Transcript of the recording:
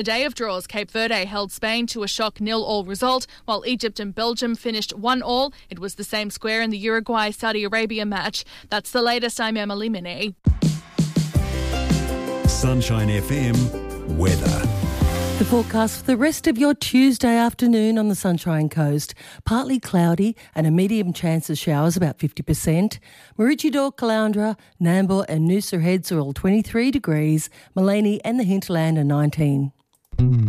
A day of draws, Cape Verde held Spain to a shock 0-0 result, while Egypt and Belgium finished 1-1. It was the same square in the Uruguay-Saudi Arabia match. That's the latest. I'm Emily Minnie. Sunshine FM weather. The forecast for the rest of your Tuesday afternoon on the Sunshine Coast. Partly cloudy and a medium chance of showers, about 50%. Maroochydore, Caloundra, Nambour and Noosa Heads are all 23 degrees. Maleny and the Hinterland are 19.